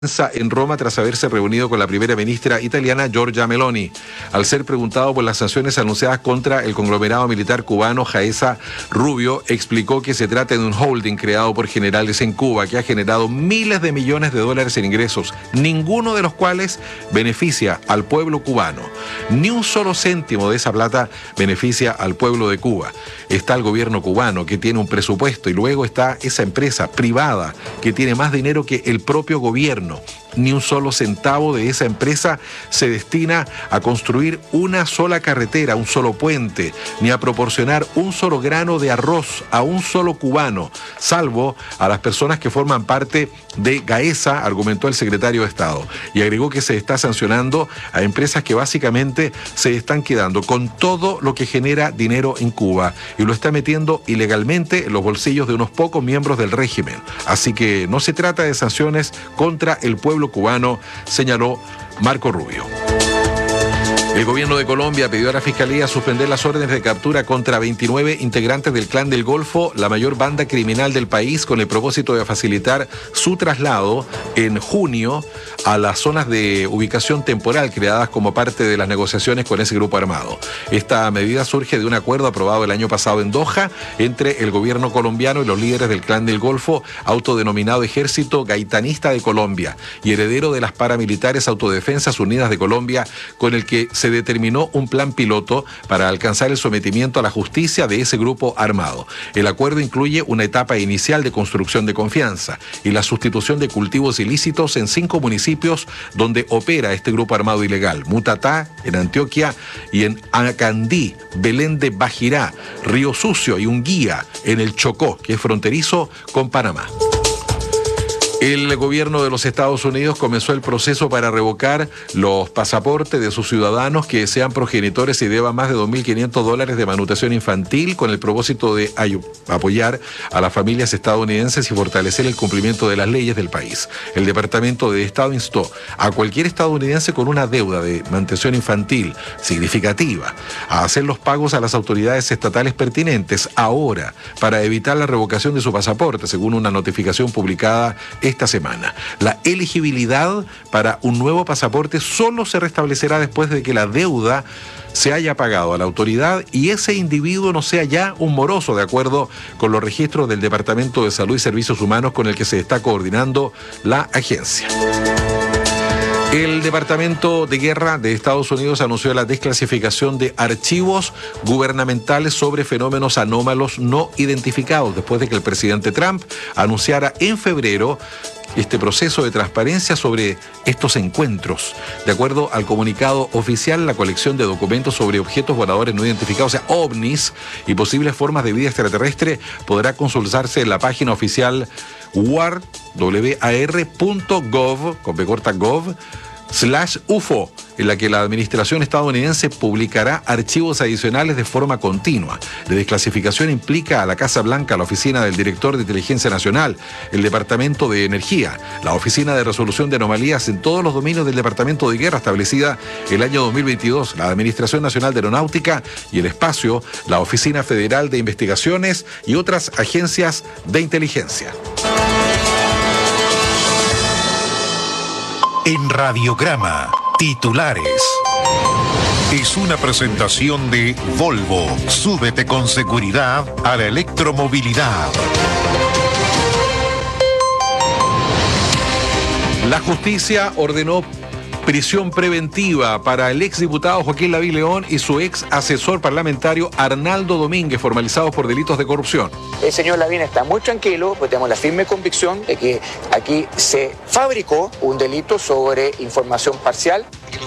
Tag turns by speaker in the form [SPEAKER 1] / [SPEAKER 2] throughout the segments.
[SPEAKER 1] en Roma tras haberse reunido con la primera ministra italiana Giorgia Meloni. Al ser preguntado por las sanciones anunciadas contra el conglomerado militar cubano Jaesa, Rubio explicó que se trata de un holding creado por generales en Cuba que ha generado miles de millones de dólares en ingresos, ninguno de los cuales beneficia al pueblo cubano. Ni un solo céntimo de esa plata beneficia al pueblo de Cuba. Está el gobierno cubano que tiene un presupuesto y luego está esa empresa privada que tiene más dinero que el propio gobierno. Ni un solo centavo de esa empresa se destina a construir una sola carretera, un solo puente, ni a proporcionar un solo grano de arroz a un solo cubano, salvo a las personas que forman parte de Gaesa, argumentó el secretario de Estado. Y agregó que se está sancionando a empresas que básicamente se están quedando con todo lo que genera dinero en Cuba y lo está metiendo ilegalmente en los bolsillos de unos pocos miembros del régimen. Así que no se trata de sanciones contra el pueblo cubano, señaló Marco Rubio. El gobierno de Colombia pidió a la Fiscalía suspender las órdenes de captura contra 29 integrantes del Clan del Golfo, la mayor banda criminal del país, con el propósito de facilitar su traslado en junio a las zonas de ubicación temporal creadas como parte de las negociaciones con ese grupo armado. Esta medida surge de un acuerdo aprobado el año pasado en Doha entre el gobierno colombiano y los líderes del Clan del Golfo, autodenominado Ejército Gaitanista de Colombia y heredero de las paramilitares Autodefensas Unidas de Colombia, con el que se determinó un plan piloto para alcanzar el sometimiento a la justicia de ese grupo armado. El acuerdo incluye una etapa inicial de construcción de confianza y la sustitución de cultivos ilícitos en 5 municipios donde opera este grupo armado ilegal: Mutatá, en Antioquia, y en Acandí, Belén de Bajirá, Río Sucio y Unguía, en el Chocó, que es fronterizo con Panamá. El gobierno de los Estados Unidos comenzó el proceso para revocar los pasaportes de sus ciudadanos que sean progenitores y deban más de $2.500 de manutención infantil, con el propósito de apoyar a las familias estadounidenses y fortalecer el cumplimiento de las leyes del país. El Departamento de Estado instó a cualquier estadounidense con una deuda de manutención infantil significativa a hacer los pagos a las autoridades estatales pertinentes ahora para evitar la revocación de su pasaporte, según una notificación publicada esta semana. La elegibilidad para un nuevo pasaporte solo se restablecerá después de que la deuda se haya pagado a la autoridad y ese individuo no sea ya un moroso, de acuerdo con los registros del Departamento de Salud y Servicios Humanos con el que se está coordinando la agencia. El Departamento de Guerra de Estados Unidos anunció la desclasificación de archivos gubernamentales sobre fenómenos anómalos no identificados, después de que el presidente Trump anunciara en febrero este proceso de transparencia sobre estos encuentros. De acuerdo al comunicado oficial, la colección de documentos sobre objetos voladores no identificados, o sea, ovnis, y posibles formas de vida extraterrestre podrá consultarse en la página oficial war.gov/UFO, en la que la administración estadounidense publicará archivos adicionales de forma continua. La desclasificación implica a la Casa Blanca, la Oficina del Director de Inteligencia Nacional, el Departamento de Energía, la Oficina de Resolución de Anomalías en todos los dominios del Departamento de Guerra establecida el año 2022, la Administración Nacional de Aeronáutica y el Espacio, la Oficina Federal de Investigaciones y otras agencias de inteligencia.
[SPEAKER 2] En Radiograma, titulares. Es una presentación de Volvo. Súbete con seguridad a la electromovilidad.
[SPEAKER 1] La justicia ordenó prisión preventiva para el exdiputado Joaquín Lavín León y su ex asesor parlamentario Arnaldo Domínguez, formalizados por delitos de corrupción.
[SPEAKER 3] El señor Lavín está muy tranquilo, pues tenemos la firme convicción de que aquí se fabricó un delito sobre información parcial.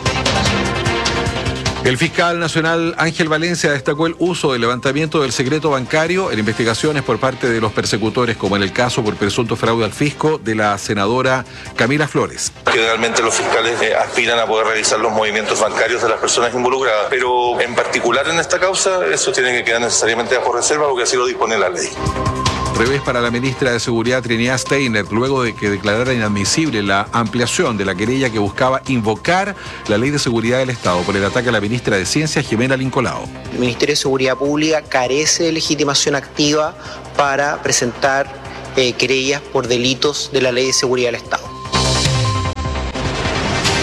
[SPEAKER 1] El fiscal nacional Ángel Valencia destacó el uso del levantamiento del secreto bancario en investigaciones por parte de los persecutores, como en el caso por presunto fraude al fisco de la senadora Camila Flores.
[SPEAKER 4] Generalmente los fiscales aspiran a poder revisar los movimientos bancarios de las personas involucradas, pero en particular en esta causa eso tiene que quedar necesariamente bajo reserva porque así lo dispone la ley.
[SPEAKER 1] Revés para la ministra de Seguridad Trinidad Steiner, luego de que declarara inadmisible la ampliación de la querella que buscaba invocar la Ley de Seguridad del Estado por el ataque a la ministra de Ciencia, Jimena Lincolao.
[SPEAKER 5] El Ministerio de Seguridad Pública carece de legitimación activa para presentar querellas por delitos de la Ley de Seguridad del Estado.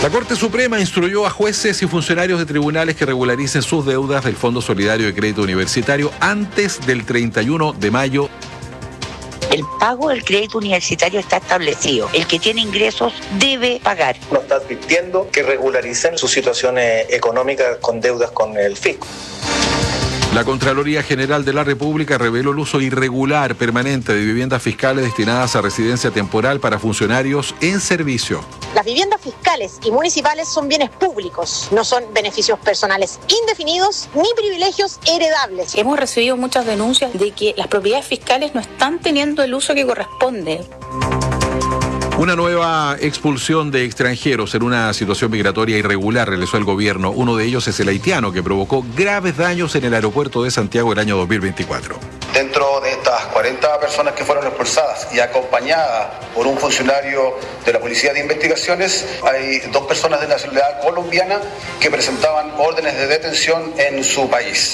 [SPEAKER 1] La Corte Suprema instruyó a jueces y funcionarios de tribunales que regularicen sus deudas del Fondo Solidario de Crédito Universitario antes del 31 de mayo.
[SPEAKER 6] El pago del crédito universitario está establecido. El que tiene ingresos debe pagar.
[SPEAKER 7] Nos está advirtiendo que regularicen sus situaciones económicas con deudas con el fisco.
[SPEAKER 1] La Contraloría General de la República reveló el uso irregular permanente de viviendas fiscales destinadas a residencia temporal para funcionarios en servicio.
[SPEAKER 8] Las viviendas fiscales y municipales son bienes públicos, no son beneficios personales indefinidos ni privilegios heredables.
[SPEAKER 9] Hemos recibido muchas denuncias de que las propiedades fiscales no están teniendo el uso que corresponde.
[SPEAKER 1] Una nueva expulsión de extranjeros en una situación migratoria irregular realizó el gobierno. Uno de ellos es el haitiano, que provocó graves daños en el aeropuerto de Santiago el año 2024.
[SPEAKER 10] Dentro de estas 40 personas que fueron expulsadas y acompañadas por un funcionario de la Policía de Investigaciones, hay 2 personas de nacionalidad colombiana que presentaban órdenes de detención en su país.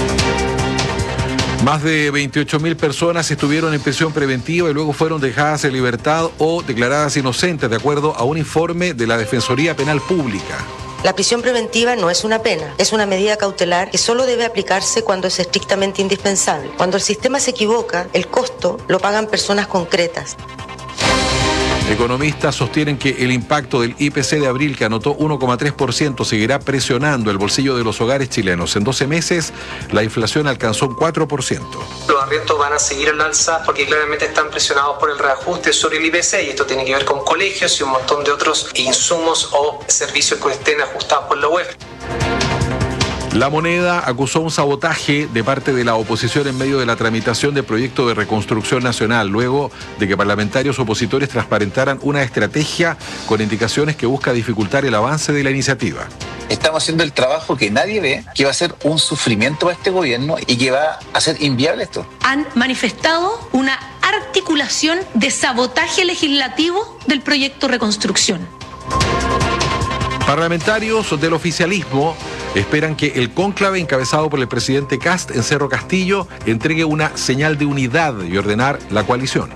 [SPEAKER 1] Más de 28.000 personas estuvieron en prisión preventiva y luego fueron dejadas en libertad o declaradas inocentes, de acuerdo a un informe de la Defensoría Penal Pública.
[SPEAKER 11] La prisión preventiva no es una pena, es una medida cautelar que solo debe aplicarse cuando es estrictamente indispensable. Cuando el sistema se equivoca, el costo lo pagan personas concretas.
[SPEAKER 1] Economistas sostienen que el impacto del IPC de abril, que anotó 1,3%, seguirá presionando el bolsillo de los hogares chilenos. En 12 meses, la inflación alcanzó un 4%.
[SPEAKER 12] Los arriendos van a seguir al alza porque claramente están presionados por el reajuste sobre el IPC, y esto tiene que ver con colegios y un montón de otros insumos o servicios que estén ajustados por la UEF.
[SPEAKER 1] La Moneda acusó un sabotaje de parte de la oposición en medio de la tramitación del proyecto de reconstrucción nacional, luego de que parlamentarios opositores transparentaran una estrategia con indicaciones que busca dificultar el avance de la iniciativa.
[SPEAKER 13] Estamos haciendo el trabajo que nadie ve, que va a ser un sufrimiento para este gobierno y que va a hacer inviable esto.
[SPEAKER 14] Han manifestado una articulación de sabotaje legislativo del proyecto reconstrucción.
[SPEAKER 1] Parlamentarios del oficialismo esperan que el cónclave encabezado por el presidente Kast en Cerro Castillo entregue una señal de unidad y ordenar la coalición.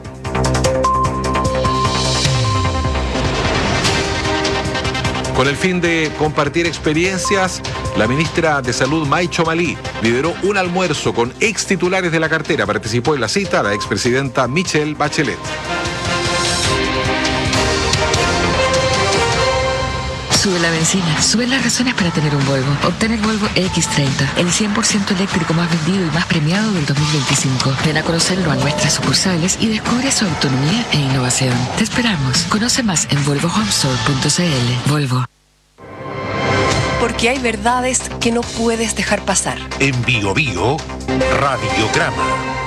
[SPEAKER 1] Con el fin de compartir experiencias, la ministra de Salud, May Chomalí, lideró un almuerzo con ex titulares de la cartera. Participó en la cita la expresidenta Michelle Bachelet.
[SPEAKER 15] Sube la benzina, sube las razones para tener un Volvo. Obtén el Volvo X30, el 100% eléctrico más vendido y más premiado del 2025. Ven a conocerlo a nuestras sucursales y descubre su autonomía e innovación. Te esperamos. Conoce más en volvohomestore.cl. Volvo.
[SPEAKER 16] Porque hay verdades que no puedes dejar pasar.
[SPEAKER 2] En Bio Bio, Radiograma.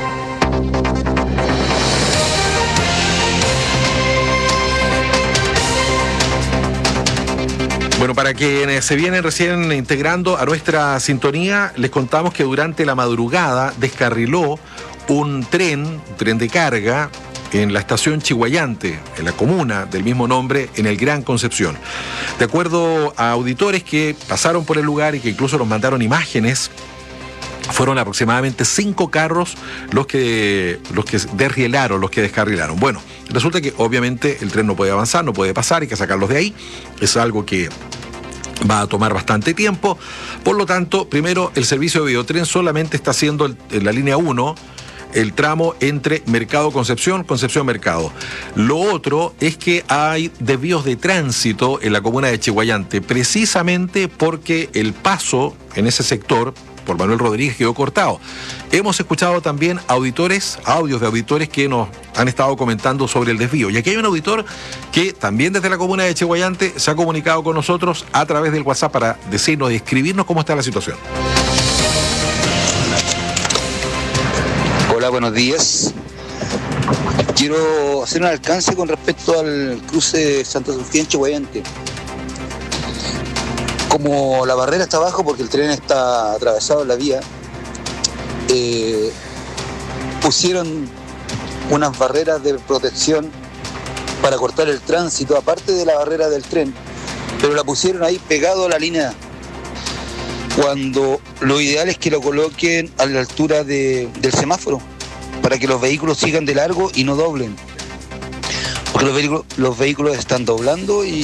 [SPEAKER 1] Bueno, para quienes se vienen recién integrando a nuestra sintonía, les contamos que durante la madrugada descarriló un tren de carga en la estación Chiguayante, en la comuna del mismo nombre, en el Gran Concepción. De acuerdo a auditores que pasaron por el lugar y que incluso nos mandaron imágenes, fueron aproximadamente 5 carros los que desrielaron, los que descarrilaron. Bueno, resulta que obviamente el tren no puede avanzar, no puede pasar, hay que sacarlos de ahí. Es algo que va a tomar bastante tiempo. Por lo tanto, primero, el servicio de Biotren solamente está haciendo en la línea 1 el tramo entre Mercado Concepción, Concepción Mercado. Lo otro es que hay desvíos de tránsito en la comuna de Chiguayante, precisamente porque el paso en ese sector por Manuel Rodríguez quedó cortado. Hemos escuchado también audios de auditores que nos han estado comentando sobre el desvío. Y aquí hay un auditor que también desde la comuna de Chiguayante se ha comunicado con nosotros a través del WhatsApp para decirnos y escribirnos cómo está la situación.
[SPEAKER 17] Hola, buenos días. Quiero hacer un alcance con respecto al cruce de Santa Sofía en Chiguayante. Como la barrera está abajo porque el tren está atravesado en la vía, pusieron unas barreras de protección para cortar el tránsito, aparte de la barrera del tren, pero la pusieron ahí pegado a la línea, cuando lo ideal es que lo coloquen a la altura del semáforo, para que los vehículos sigan de largo y no doblen, porque los vehículos están doblando y